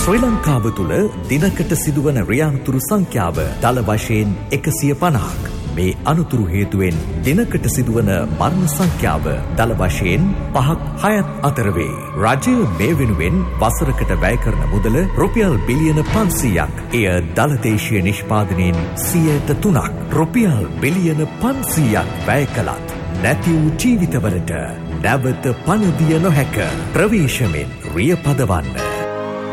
ශ්‍රී ලංකාව තුළ දිනකට සිදුවන රියන්තුරු සංඛ්‍යාව දළ වශයෙන් 150ක්. මේ අනතුරු හේතුවෙන් දිනකට සිදුවන මරණ සංඛ්‍යාව දළ වශයෙන් 5-6 අතර වේ. රජය මේ වෙනුවෙන් වසරකට වැය කරන මුදල රුපියල් බිලියන 500ක්. එය දළ දේශීය නිෂ්පාදනයෙන් 3%ක්. රුපියල් බිලියන 500ක් වැය කළත් නැති වූ ජීවිතවලට නැවත පණ දිය නොහැක. ප්‍රවේශමෙන් රිය පදවන්න.